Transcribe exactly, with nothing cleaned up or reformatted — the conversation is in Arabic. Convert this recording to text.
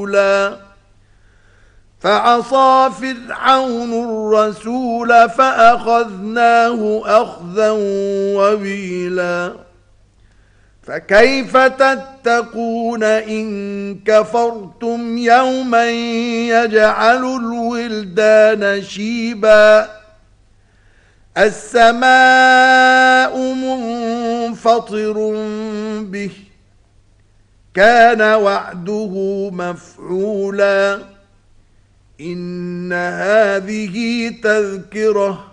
فعصى فرعون الرسول فأخذناه أخذا وبيلا فكيف تتقون إن كفرتم يوما يجعل الولدان شيبا السماء منفطر به كان وعده مفعولا إن هذه تذكرة